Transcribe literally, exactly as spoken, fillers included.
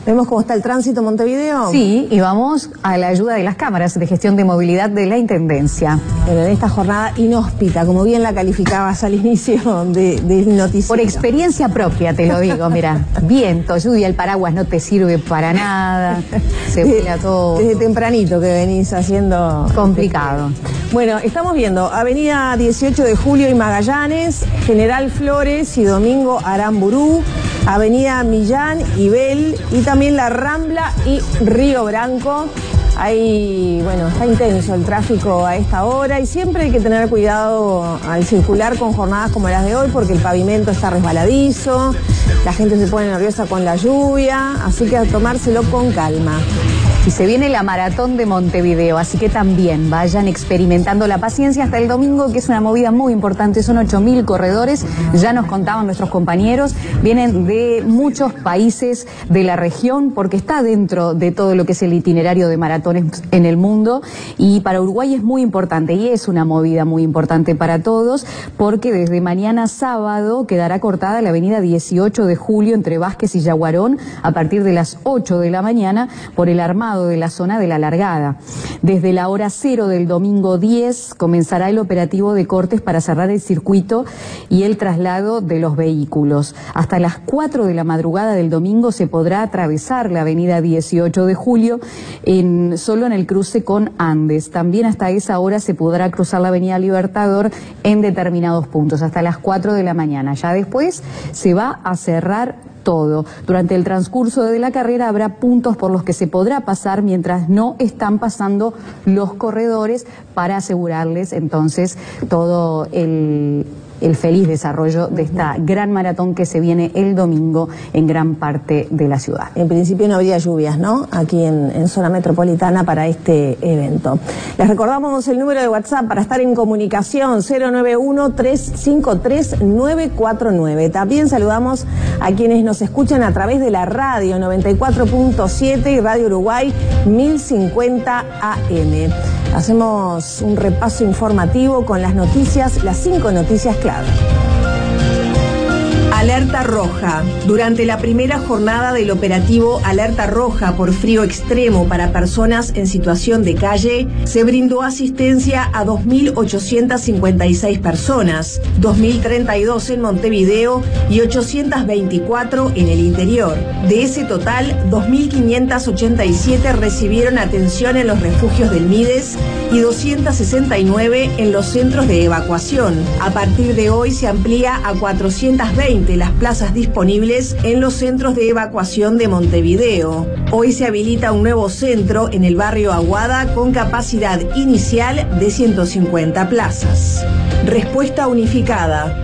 ¿Vemos cómo está el tránsito en Montevideo? Sí, y vamos a la ayuda de las cámaras de gestión de movilidad de la Intendencia. Pero en esta jornada inhóspita, como bien la calificabas al inicio de, del noticiero. Por experiencia propia te lo digo, mira, viento, lluvia, el paraguas no te sirve para nada, se vuela todo. Desde tempranito que venís haciendo... Complicado. Bueno, estamos viendo Avenida dieciocho de Julio y Magallanes, General Flores y Domingo Aramburú, Avenida Millán y Bel, y también la Rambla y Río Branco. Ahí, bueno, está intenso el tráfico a esta hora y siempre hay que tener cuidado al circular con jornadas como las de hoy porque el pavimento está resbaladizo, la gente se pone nerviosa con la lluvia, así que a tomárselo con calma. Y se viene la maratón de Montevideo, así que también vayan experimentando la paciencia hasta el domingo, que es una movida muy importante. Son ocho mil corredores, ya nos contaban nuestros compañeros, vienen de muchos países de la región, porque está dentro de todo lo que es el itinerario de maratones en el mundo, y para Uruguay es muy importante, y es una movida muy importante para todos, porque desde mañana sábado quedará cortada la avenida dieciocho de Julio entre Vázquez y Yaguarón a partir de las ocho de la mañana por el armado de la zona de la largada. Desde la hora cero del domingo diez comenzará el operativo de cortes para cerrar el circuito y el traslado de los vehículos. Hasta las cuatro de la madrugada del domingo se podrá atravesar la avenida dieciocho de Julio en, solo en el cruce con Andes. También hasta esa hora se podrá cruzar la avenida Libertador en determinados puntos, hasta las cuatro de la mañana. Ya después se va a cerrar todo. Durante el transcurso de la carrera habrá puntos por los que se podrá pasar mientras no están pasando los corredores para asegurarles entonces todo el, el feliz desarrollo de esta gran maratón que se viene el domingo en gran parte de la ciudad. En principio no habría lluvias, ¿no? Aquí en, en zona metropolitana para este evento. Les recordamos el número de WhatsApp para estar en comunicación, cero nueve uno, tres cinco tres, nueve cuatro nueve. También saludamos a quienes nos escuchan a través de la radio noventa y cuatro punto siete y Radio Uruguay mil cincuenta A M. Hacemos un repaso informativo con las noticias, las cinco noticias clave. Alerta roja. Durante la primera jornada del operativo Alerta Roja por frío extremo para personas en situación de calle, se brindó asistencia a dos mil ochocientas cincuenta y seis personas, dos mil treinta y dos en Montevideo y ochocientas veinticuatro en el interior. De ese total, dos mil quinientas ochenta y siete recibieron atención en los refugios del Mides y doscientas sesenta y nueve en los centros de evacuación. A partir de hoy se amplía a cuatrocientas veinte las plazas disponibles en los centros de evacuación de Montevideo. Hoy se habilita un nuevo centro en el barrio Aguada con capacidad inicial de ciento cincuenta plazas. Respuesta unificada.